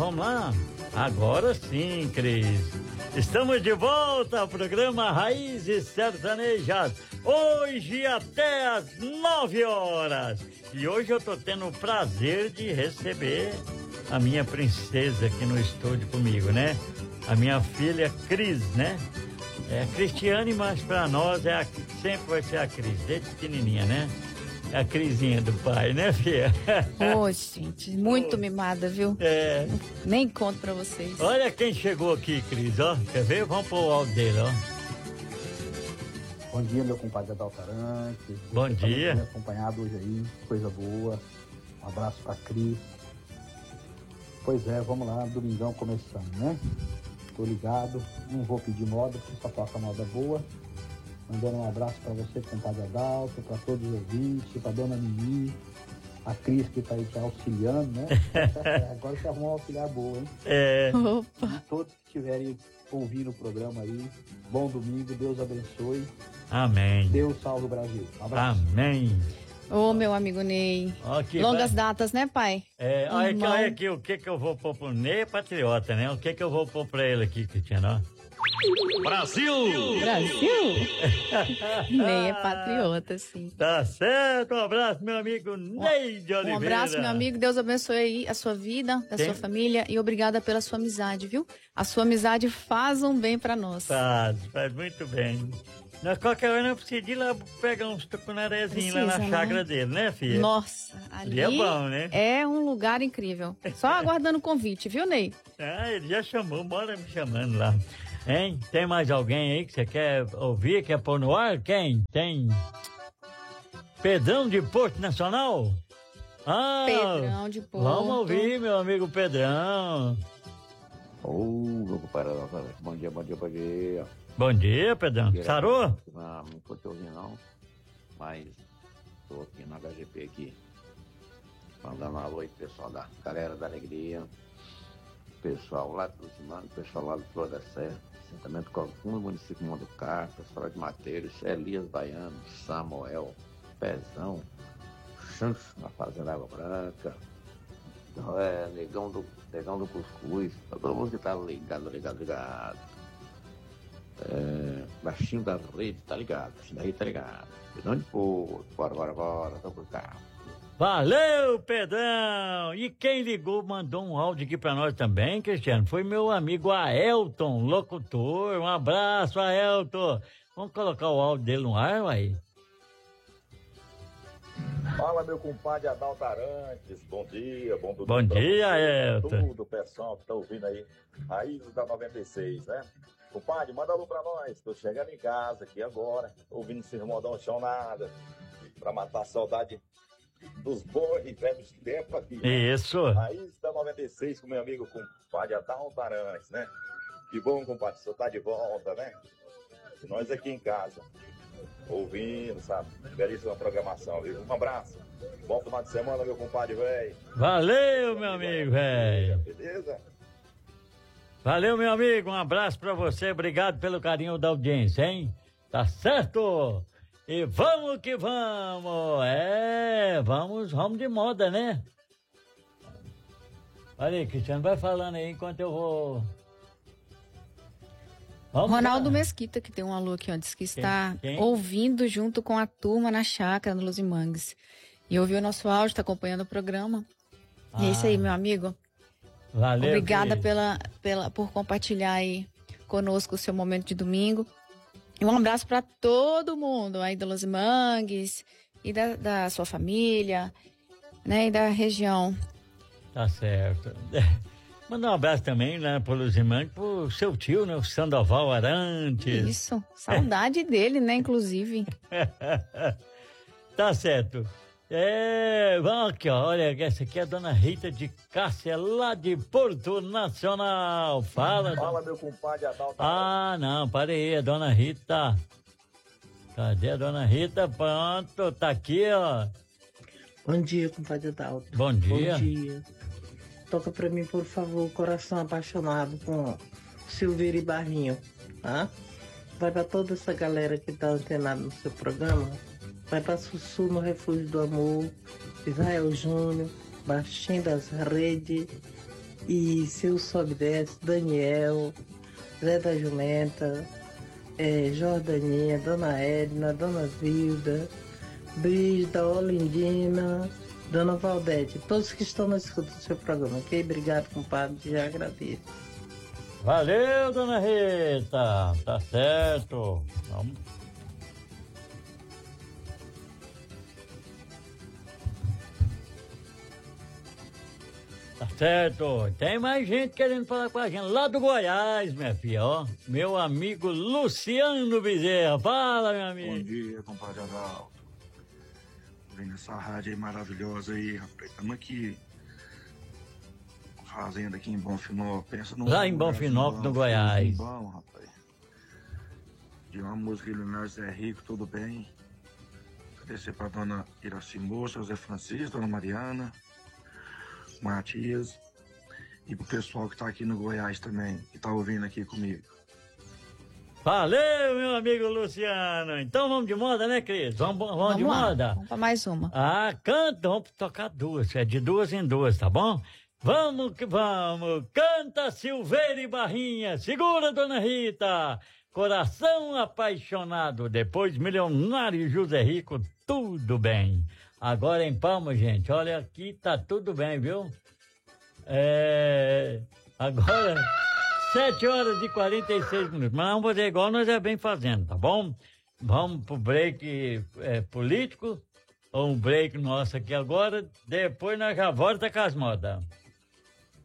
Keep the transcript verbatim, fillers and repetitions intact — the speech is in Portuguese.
vamos lá? Agora sim, Cris. Estamos de volta ao programa Raízes Sertanejas. Hoje até às nove horas. E hoje eu tô tendo o prazer de receber a minha princesa aqui no estúdio comigo, né? A minha filha Cris, né? É a Cristiane, mas pra nós é a, sempre vai ser a Cris, desde pequenininha, né? É a Crisinha do pai, né, filha? Ô, oh, gente, muito oh. mimada, viu? É. Nem conto pra vocês. Olha quem chegou aqui, Cris, ó. Quer ver? Vamos pôr o áudio dele, ó. Bom dia, meu compadre Adalto Arantes. Bom Você dia. Tá acompanhado hoje aí, coisa boa. Um abraço pra Cris. Pois é, vamos lá, domingão começando, né? Tô ligado, não vou pedir moda, porque só toca moda boa. Mandando um abraço pra você, compadre Adalto, pra todos os ouvintes, pra dona Mimi, a Cris que tá aí te auxiliando, né? Agora você arrumou uma auxiliar boa, hein? É. Opa. E todos que estiverem ouvindo o programa aí, bom domingo, Deus abençoe. Amém. Deus salve o Brasil. Um abraço. Amém. Ô, meu amigo Ney. Aqui, Longas vai. datas, né, pai? É, olha aqui, olha aqui, o que que eu vou pôr pro Ney é patriota, né? O que que eu vou pôr pra ele aqui, Cristiano? Brasil! Brasil! Ney é patriota, sim. Tá certo, um abraço, meu amigo Ney de Oliveira. Um abraço, meu amigo, Deus abençoe aí a sua vida, a Tem? sua família e obrigada pela sua amizade, viu? A sua amizade faz um bem pra nós. Faz, faz muito bem. Na qualquer hora eu preciso ir lá pegar uns tucunarezinhos lá na Precisa, chácara né? dele, né, filha? Nossa, ali é bom, né? É um lugar incrível. Só aguardando o convite, viu, Ney? Ah, ele já chamou, bora me chamando lá. Hein? Tem mais alguém aí que você quer ouvir, quer pôr no ar? Quem? Tem Pedrão de Porto Nacional? Ah, Pedrão de Porto. Vamos ouvir, meu amigo Pedrão. Ô, oh, meu compadre, bom dia, bom dia, bom dia. Bom dia, Pedrão. Sarou? Não, não tô te ouvindo não, mas tô aqui no H G P aqui, mandando um alô aí pro pessoal da Galera da Alegria, pessoal lá do Luciano, pessoal lá do Flor da Serra, assentamento Cocum, município Mundo Car, pessoal de Mateiros, Elias Baiano, Samuel, Pezão, Chancho na Fazenda Água Branca, é, Negão do, Negão do Cuscuz, todo mundo que tá ligado, ligado, ligado. É, baixinho da rede, tá ligado, baixinho da rede, tá ligado. Pedrão de Porto, bora, bora, bora, tô por cá. Valeu, Pedrão! E quem ligou mandou um áudio aqui pra nós também, Cristiano, foi meu amigo Aelton, locutor. Um abraço, Aelton. Vamos colocar o áudio dele no ar, uai? Fala, meu compadre Adalto Arantes, bom dia, bom domingo. Bom dia, Aelton. Tudo, pessoal que tá ouvindo aí, Raízes da noventa e seis, né? Compadre, manda alô pra nós, tô chegando em casa aqui agora, ouvindo esses modão chão nada, pra matar a saudade dos bons e velhos tempos aqui. Né? Isso. Raízes da noventa e seis com meu amigo compadre Adalto Arantes, né? Que bom, compadre, o senhor tá de volta, né? E nós aqui em casa, ouvindo, sabe? Belíssima programação, viu? Um abraço. Bom final de semana, meu compadre, velho. Valeu, meu amigo, velho. Beleza? Valeu, meu amigo. Um abraço pra você. Obrigado pelo carinho da audiência, hein? Tá certo? E vamos que vamos. É, vamos, vamos de moda, né? Olha aí, Cristiano, vai falando aí enquanto eu vou... Vamos Ronaldo lá. Mesquita, que tem um alô aqui, ó, diz que está Quem? Quem? ouvindo junto com a turma na chácara no Luzimangues. E ouviu o nosso áudio, está acompanhando o programa. Ah. E é isso aí, meu amigo. Valeu, Obrigada filho. pela, pela, por compartilhar aí conosco o seu momento de domingo. E um abraço para todo mundo aí do Los Mangues e da, da sua família, né, e da região. Tá certo. Mandar um abraço também, né, pro Luzimã, pro seu tio, né, o Sandoval Arantes. Isso, saudade dele, né, inclusive. Tá certo. É, vamos aqui, ó, olha, essa aqui é a dona Rita de Cássia, lá de Porto Nacional. Fala. Fala, meu compadre Adalto. Ah, não, para aí, a dona Rita. Cadê a dona Rita? Pronto, tá aqui, ó. Bom dia, compadre Adalto. Bom dia. Bom dia. Toca pra mim, por favor, Coração Apaixonado com Silveira e Barrinho, tá? Vai pra toda essa galera que tá antenada no seu programa. Vai pra Sussu no Refúgio do Amor, Israel Júnior, Baixinho das Redes E seu Sobe e Desce, Daniel, Zé da Jumenta, é, Jordaninha, Dona Edna, Dona Zilda, Brígida, Olindina, Dona Valdete, todos que estão na escuta do seu programa, ok? Obrigado, compadre, já agradeço. Valeu, dona Rita, tá certo. Vamos. Tá certo. Tem mais gente querendo falar com a gente lá do Goiás, minha filha, ó. Meu amigo Luciano Bezerra. Fala, meu amigo. Bom dia, compadre Adalto. Vem essa rádio aí maravilhosa aí, rapaz. Estamos aqui, fazenda aqui em Bonfinó. Pensa no lá em Bonfinó, no Goiás. Bom, rapaz. De uma música Leonardo Zé Rico, tudo bem. Agradecer pra dona Iraci Moça, Zé Francisco, dona Mariana, Matias. E pro pessoal que tá aqui no Goiás também, que tá ouvindo aqui comigo. Valeu, meu amigo Luciano. Então vamos de moda, né, Cris? Vamos, vamos, vamos de lá. moda? Vamos pra mais uma. Ah, canta, vamos tocar duas. É de duas em duas, tá bom? Vamos que vamos. Canta Silveira e Barrinha. Segura, dona Rita. Coração apaixonado. Depois Milionário José Rico. Tudo bem. Agora em Palma, gente. Olha aqui, tá tudo bem, viu? É... Agora... sete horas e quarenta e seis minutos. Mas vamos fazer igual nós já bem fazendo, tá bom? Vamos pro break é, político, ou um break nosso aqui agora. Depois nós já volta com as modas.